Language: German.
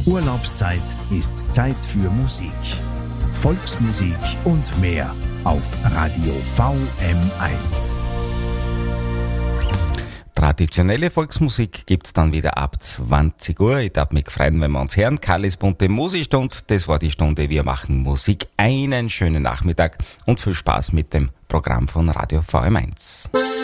Urlaubszeit ist Zeit für Musik. Volksmusik und mehr auf Radio VM1. Traditionelle Volksmusik gibt's dann wieder ab 20 Uhr. Ich darf mich freuen, wenn wir uns hören. Kallis bunte Musikstunde, das war die Stunde Wir machen Musik. Einen schönen Nachmittag und viel Spaß mit dem Programm von Radio VM1.